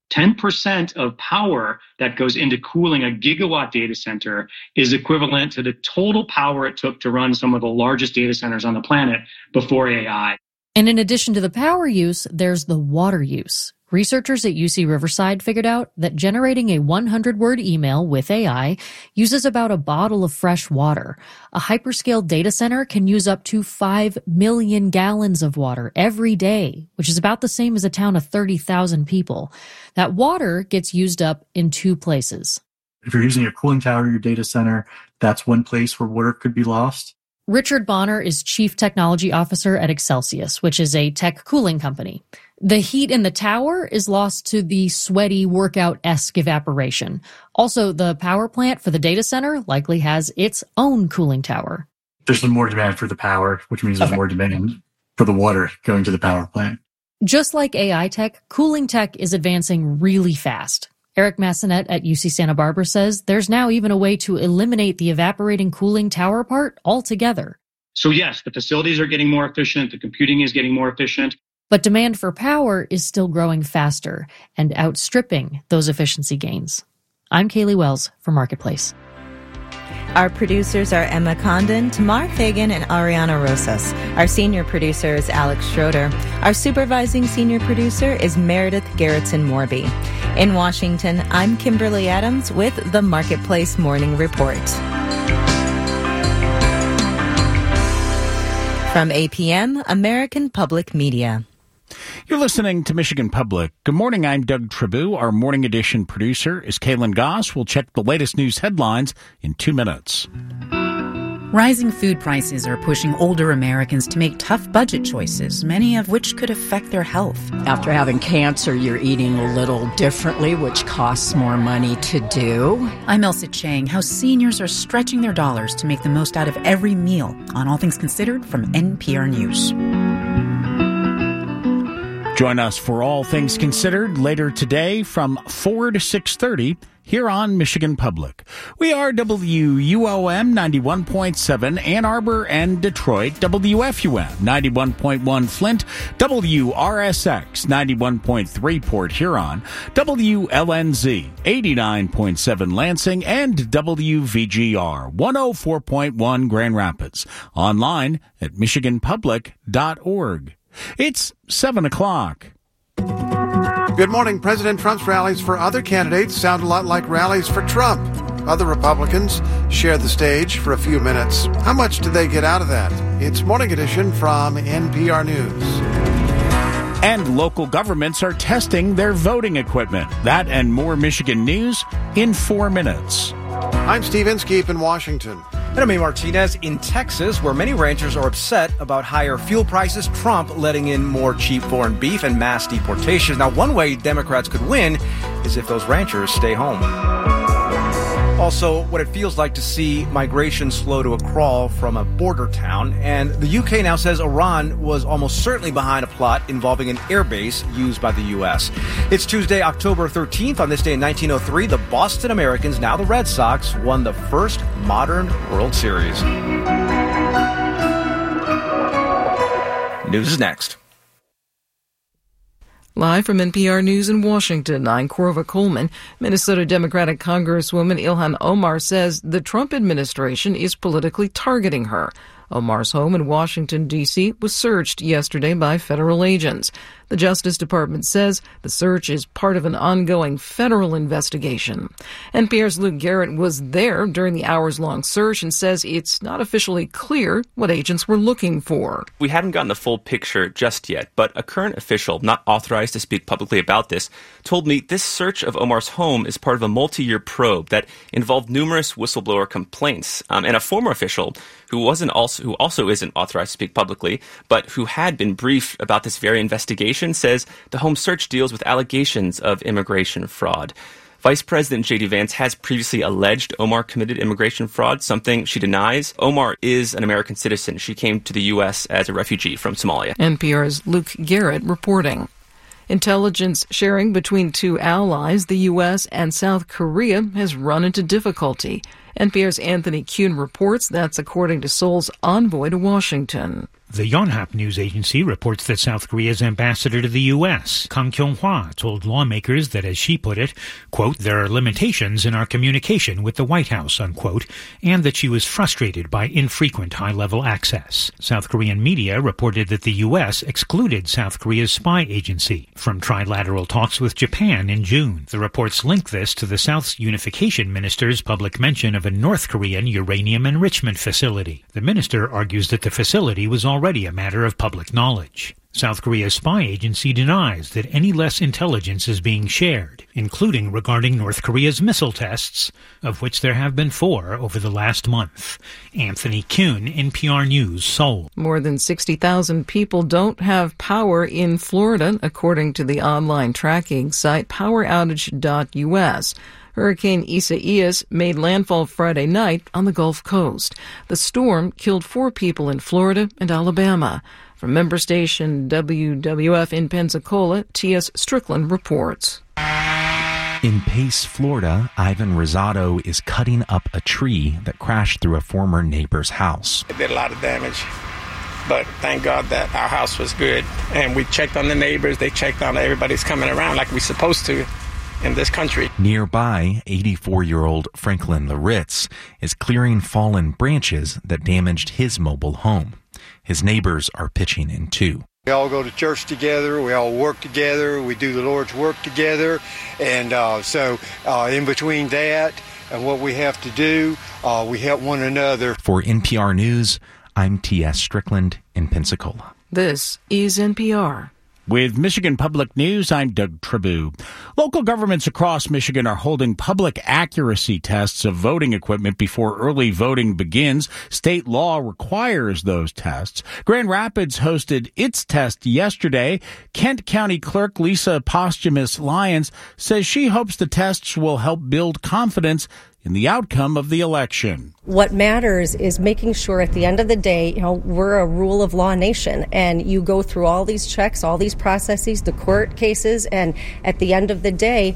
10% of power that goes into cooling a gigawatt data center is equivalent to the total power it took to run some of the largest data centers on the planet before AI. And in addition to the power use, there's the water use. Researchers at UC Riverside figured out that generating a 100-word email with AI uses about a bottle of fresh water. A hyperscale data center can use up to 5 million gallons of water every day, which is about the same as a town of 30,000 people. That water gets used up in two places. If you're using your cooling tower, your data center, that's one place where water could be lost. Richard Bonner is Chief Technology Officer at Excelsius, which is a tech cooling company. The heat in the tower is lost to the sweaty workout-esque evaporation. Also, the power plant for the data center likely has its own cooling tower. There's more demand for the power, which means there's more demand for the water going to the power plant. Just like AI tech, cooling tech is advancing really fast. Eric Massenet at UC Santa Barbara says there's now even a way to eliminate the evaporating cooling tower part altogether. So yes, the facilities are getting more efficient. The computing is getting more efficient. But demand for power is still growing faster and outstripping those efficiency gains. I'm Kaylee Wells for Marketplace. Our producers are Emma Condon, Tamar Fagan, and Ariana Rosas. Our senior producer is Alex Schroeder. Our supervising senior producer is Meredith Gerritsen-Morby. In Washington, I'm Kimberly Adams with the Marketplace Morning Report. From APM, American Public Media. You're listening to Michigan Public. Good morning, I'm Doug Tribou. Our morning edition producer is Kaylin Goss. We'll check the latest news headlines in 2 minutes. Rising food prices are pushing older Americans to make tough budget choices, many of which could affect their health. After having cancer, you're eating a little differently, which costs more money to do. I'm Elsa Chang. How seniors are stretching their dollars to make the most out of every meal on All Things Considered from NPR News. Join us for All Things Considered later today from 4 to 6:30 here on Michigan Public. We are WUOM 91.7 Ann Arbor and Detroit, WFUM 91.1 Flint, WRSX 91.3 Port Huron, WLNZ 89.7 Lansing, and WVGR 104.1 Grand Rapids. Online at michiganpublic.org. It's 7 o'clock. Good morning. President Trump's rallies for other candidates sound a lot like rallies for Trump. Other Republicans shared the stage for a few minutes. How much did they get out of that? It's Morning Edition from NPR News. And local governments are testing their voting equipment. That and more Michigan news in 4 minutes. I'm Steve Inskeep in Washington. And I'm A. Martinez in Texas, where many ranchers are upset about higher fuel prices, Trump letting in more cheap foreign beef, and mass deportations. Now, one way Democrats could win is if those ranchers stay home. Also, what it feels like to see migration slow to a crawl from a border town. And the UK now says Iran was almost certainly behind a plot involving an airbase used by the U.S. It's Tuesday, October 13th. On this day in 1903, the Boston Americans, now the Red Sox, won the first modern World Series. News is next. Live from NPR News in Washington, I'm Corva Coleman. Minnesota Democratic Congresswoman Ilhan Omar says the Trump administration is politically targeting her. Omar's home in Washington, D.C. was searched yesterday by federal agents. The Justice Department says the search is part of an ongoing federal investigation. NPR's Luke Garrett was there during the hours-long search and says it's not officially clear what agents were looking for. We haven't gotten the full picture just yet, but a current official, not authorized to speak publicly about this, told me this search of Omar's home is part of a multi-year probe that involved numerous whistleblower complaints. And a former official who also isn't authorized to speak publicly, but who had been briefed about this very investigation, says the home search deals with allegations of immigration fraud. Vice President J.D. Vance has previously alleged Omar committed immigration fraud, something she denies. Omar is an American citizen. She came to the U.S. as a refugee from Somalia. NPR's Luke Garrett reporting. Intelligence sharing between two allies, the U.S. and South Korea, has run into difficulty. NPR's Anthony Kuhn reports that's according to Seoul's envoy to Washington. The Yonhap news agency reports that South Korea's ambassador to the U.S., Kang Kyung-hwa, told lawmakers that, as she put it, quote, there are limitations in our communication with the White House, unquote, and that she was frustrated by infrequent high-level access. South Korean media reported that the U.S. excluded South Korea's spy agency from trilateral talks with Japan in June. The reports link this to the South's unification minister's public mention of a North Korean uranium enrichment facility. The minister argues that the facility was already a matter of public knowledge. South Korea's spy agency denies that any less intelligence is being shared, including regarding North Korea's missile tests, of which there have been 4 over the last month. Anthony Kuhn, NPR News, Seoul. More than 60,000 people don't have power in Florida, according to the online tracking site poweroutage.us. Hurricane Isaias made landfall Friday night on the Gulf Coast. The storm killed 4 people in Florida and Alabama. From member station WWF in Pensacola, T.S. Strickland reports. In Pace, Florida, Ivan Rosado is cutting up a tree that crashed through a former neighbor's house. It did a lot of damage, but thank God that our house was good. And we checked on the neighbors. They checked on everybody's coming around like we're supposed to in this country. Nearby, 84-year-old Franklin Laritz is clearing fallen branches that damaged his mobile home. His neighbors are pitching in too. We all go to church together. We all work together. We do the Lord's work together. And so in between that and what we have to do, we help one another. For NPR News, I'm T.S. Strickland in Pensacola. This is NPR. With Michigan Public News, I'm Doug Tribou. Local governments across Michigan are holding public accuracy tests of voting equipment before early voting begins. State law requires those tests. Grand Rapids hosted its test yesterday. Kent County Clerk Lisa Posthumus-Lyons says she hopes the tests will help build confidence in the outcome of the election. What matters is making sure at the end of the day, we're a rule of law nation, and you go through all these checks, all these processes, the court cases, and at the end of the day,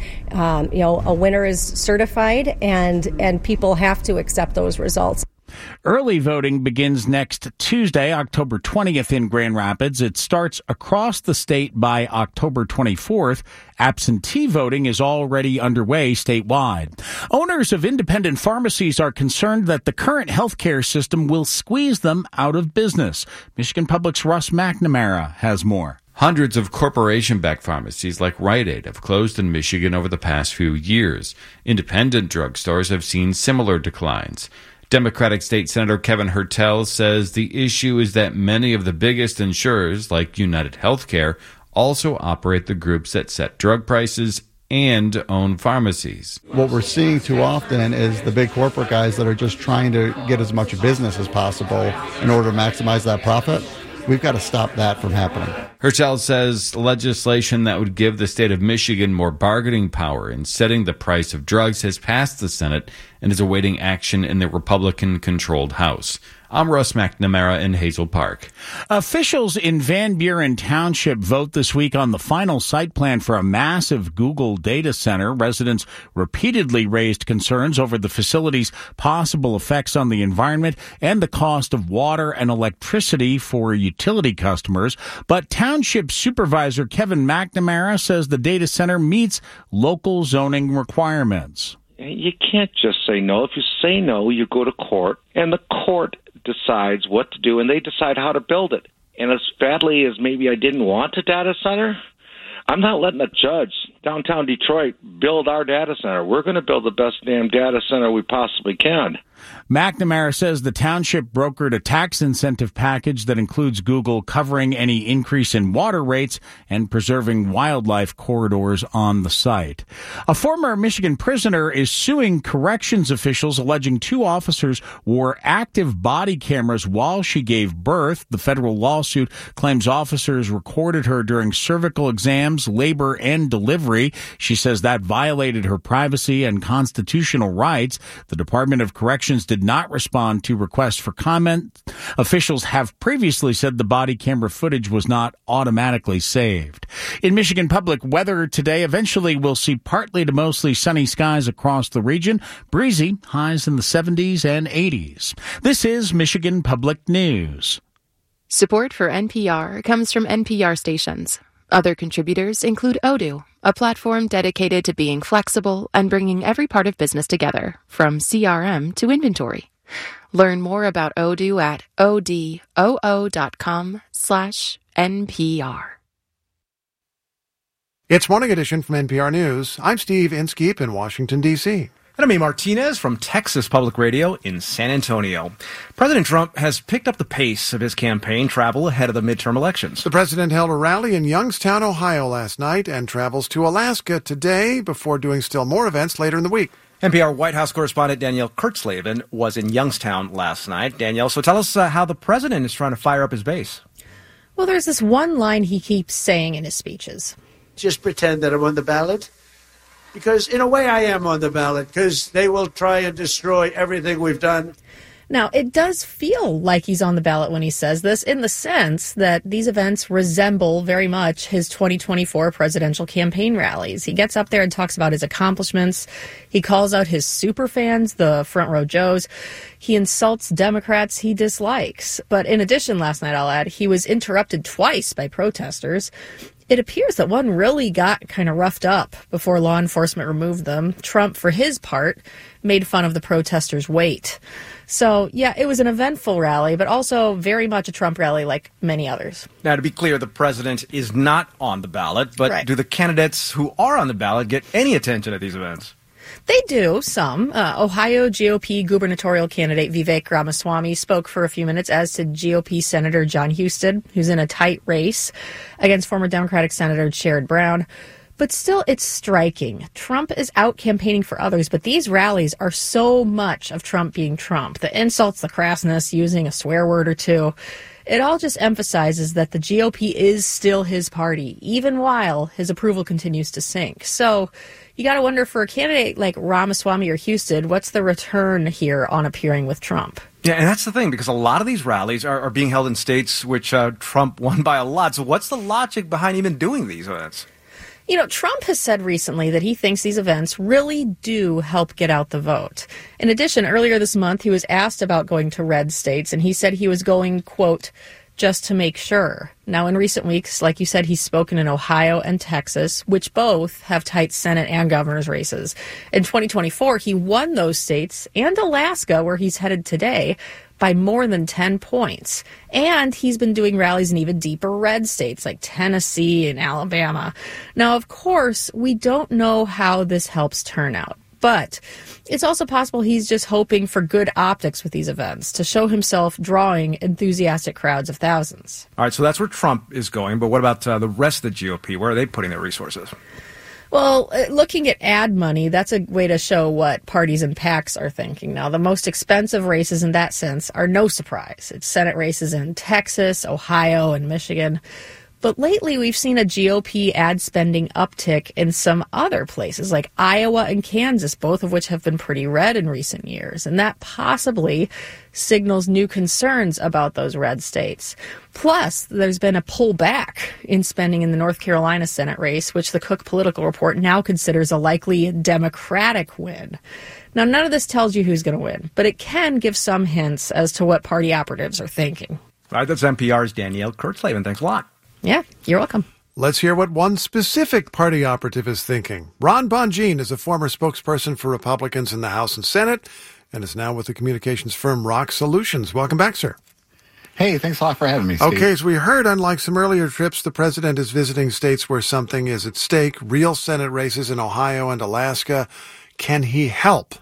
a winner is certified, and people have to accept those results. Early voting begins next Tuesday, October 20th in Grand Rapids. It starts across the state by October 24th. Absentee voting is already underway statewide. Owners of independent pharmacies are concerned that the current healthcare system will squeeze them out of business. Michigan Public's Russ McNamara has more. Hundreds of corporation-backed pharmacies like Rite Aid have closed in Michigan over the past few years. Independent drugstores have seen similar declines. Democratic State Senator Kevin Hertel says the issue is that many of the biggest insurers, like United Healthcare, also operate the groups that set drug prices and own pharmacies. What we're seeing too often is the big corporate guys that are just trying to get as much business as possible in order to maximize that profit. We've got to stop that from happening. Hertel says legislation that would give the state of Michigan more bargaining power in setting the price of drugs has passed the Senate and is awaiting action in the Republican-controlled House. I'm Russ McNamara in Hazel Park. Officials in Van Buren Township vote this week on the final site plan for a massive Google data center. Residents repeatedly raised concerns over the facility's possible effects on the environment and the cost of water and electricity for utility customers. But Township Supervisor Kevin McNamara says the data center meets local zoning requirements. You can't just say no. If you say no, you go to court, and the court decides what to do, and they decide how to build it. And as badly as maybe I didn't want a data center, I'm not letting a judge downtown Detroit build our data center. We're going to build the best damn data center we possibly can. McNamara says the township brokered a tax incentive package that includes Google covering any increase in water rates and preserving wildlife corridors on the site. A former Michigan prisoner is suing corrections officials alleging two officers wore active body cameras while she gave birth. The federal lawsuit claims officers recorded her during cervical exams, labor, and delivery. She says that violated her privacy and constitutional rights. The Department of Corrections did not respond to requests for comment. Officials have previously said the body camera footage was not automatically saved. In Michigan Public, weather today eventually will see partly to mostly sunny skies across the region. Breezy, highs in the 70s and 80s. This is Michigan Public News. Support for NPR comes from NPR stations. Other contributors include Odoo, a platform dedicated to being flexible and bringing every part of business together, from CRM to inventory. Learn more about Odoo at odoo.com/NPR. It's Morning Edition from NPR News. I'm Steve Inskeep in Washington, D.C. And I'm A. Martinez from Texas Public Radio in San Antonio. President Trump has picked up the pace of his campaign travel ahead of the midterm elections. The president held a rally in Youngstown, Ohio last night and travels to Alaska today before doing still more events later in the week. NPR White House correspondent Danielle Kurtzleben was in Youngstown last night. Danielle, so tell us how the president is trying to fire up his base. Well, there's this one line he keeps saying in his speeches. Just pretend that I'm on the ballot. Because in a way I am on the ballot, because they will try and destroy everything we've done. Now, it does feel like he's on the ballot when he says this, in the sense that these events resemble very much his 2024 presidential campaign rallies. He gets up there and talks about his accomplishments. He calls out his super fans, the front row Joes. He insults Democrats he dislikes. But in addition, last night, I'll add, he was interrupted twice by protesters. It appears that one really got kind of roughed up before law enforcement removed them. Trump, for his part, made fun of the protesters' weight. So, yeah, it was an eventful rally, but also very much a Trump rally like many others. Now, to be clear, the president is not on the ballot, but Right. do the candidates who are on the ballot get any attention at these events? They do, some. Ohio GOP gubernatorial candidate Vivek Ramaswamy spoke for a few minutes, as did GOP Senator John Husted, who's in a tight race against former Democratic Senator Sherrod Brown. But still, it's striking. Trump is out campaigning for others, but these rallies are so much of Trump being Trump. The insults, the crassness, using a swear word or two. It all just emphasizes that the GOP is still his party, even while his approval continues to sink. So you got to wonder, for a candidate like Ramaswamy or Husted, what's the return here on appearing with Trump? Yeah, and that's the thing, because a lot of these rallies are being held in states which Trump won by a lot. So what's the logic behind even doing these events? You know, Trump has said recently that he thinks these events really do help get out the vote. In addition, earlier this month, he was asked about going to red states, and he said he was going, quote, just to make sure. Now, in recent weeks, like you said, he's spoken in Ohio and Texas, which both have tight Senate and governor's races. In 2024, he won those states and Alaska, where he's headed today, by more than 10 points. And he's been doing rallies in even deeper red states like Tennessee and Alabama. Now, of course, we don't know how this helps turnout. But it's also possible he's just hoping for good optics with these events to show himself drawing enthusiastic crowds of thousands. All right, so that's where Trump is going. But what about the rest of the GOP? Where are they putting their resources? Well, looking at ad money, that's a way to show what parties and PACs are thinking. Now, the most expensive races in that sense are no surprise. It's Senate races in Texas, Ohio, and Michigan. But lately, we've seen a GOP ad spending uptick in some other places like Iowa and Kansas, both of which have been pretty red in recent years. And that possibly signals new concerns about those red states. Plus, there's been a pullback in spending in the North Carolina Senate race, which the Cook Political Report now considers a likely Democratic win. Now, none of this tells you who's going to win, but it can give some hints as to what party operatives are thinking. All right, that's NPR's Danielle Kurtzleben. Thanks a lot. Yeah, you're welcome. Let's hear what one specific party operative is thinking. Ron Bonjean is a former spokesperson for Republicans in the House and Senate and is now with the communications firm Rock Solutions. Welcome back, sir. Hey, thanks a lot for having me, Steve. Okay, as we heard, unlike some earlier trips, the president is visiting states where something is at stake, real Senate races in Ohio and Alaska. Can he help?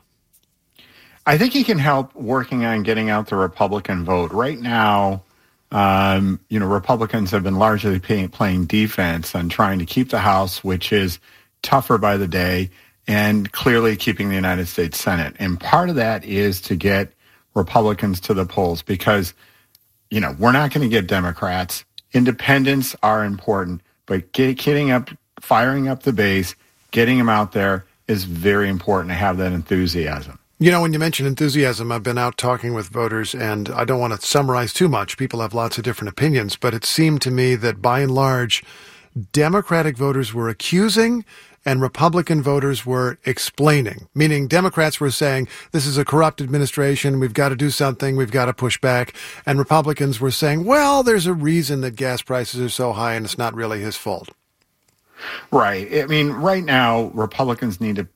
I think he can help working on getting out the Republican vote. Right now, Republicans have been largely playing defense and trying to keep the House, which is tougher by the day, and clearly keeping the United States Senate. And part of that is to get Republicans to the polls because, we're not going to get Democrats. Independents are important, but firing up the base, getting them out there is very important to have that enthusiasm. When you mention enthusiasm, I've been out talking with voters, and I don't want to summarize too much. People have lots of different opinions, but it seemed to me that by and large, Democratic voters were accusing and Republican voters were explaining, meaning Democrats were saying, this is a corrupt administration, we've got to do something, we've got to push back, and Republicans were saying, well, there's a reason that gas prices are so high and it's not really his fault. Right. I mean, right now, Republicans need to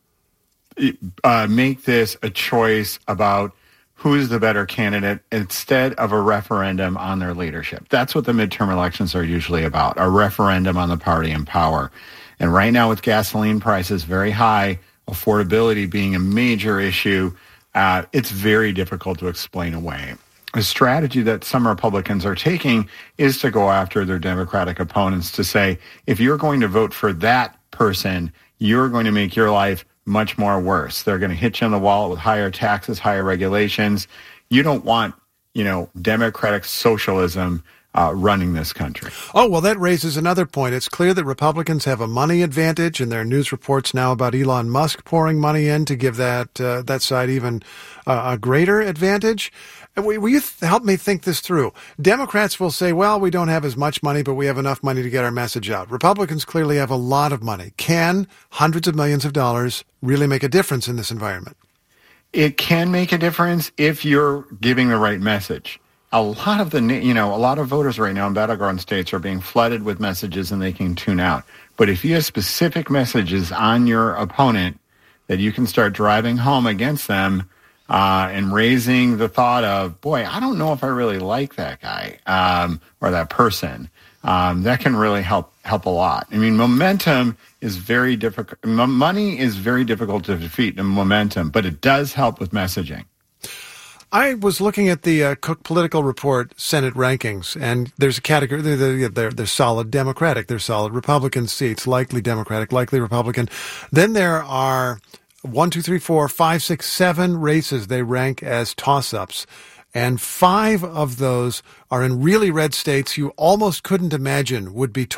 make this a choice about who's the better candidate instead of a referendum on their leadership. That's what the midterm elections are usually about, a referendum on the party in power. And right now with gasoline prices very high, affordability being a major issue, it's very difficult to explain away. A strategy that some Republicans are taking is to go after their Democratic opponents to say, if you're going to vote for that person, you're going to make your life much more worse. They're going to hit you on the wallet with higher taxes, higher regulations. You don't want, Democratic socialism running this country. Oh, well, that raises another point. It's clear that Republicans have a money advantage, and there are news reports now about Elon Musk pouring money in to give that side even a greater advantage. Will you help me think this through? Democrats will say, well, we don't have as much money, but we have enough money to get our message out. Republicans clearly have a lot of money. Can hundreds of millions of dollars really make a difference in this environment? It can make a difference if you're giving the right message. A lot of voters right now in battleground states are being flooded with messages and they can tune out. But if you have specific messages on your opponent that you can start driving home against them, and raising the thought of, boy, I don't know if I really like that guy or that person, that can really help a lot. I mean, momentum is very difficult. Money is very difficult to defeat in momentum, but it does help with messaging. I was looking at the Cook Political Report Senate rankings, and there's a category. They're solid Democratic, they're solid Republican seats, likely Democratic, likely Republican. Then there are 1, 2, 3, 4, 5, 6, 7 races they rank as toss-ups. And 5 of those are in really red states you almost couldn't imagine would be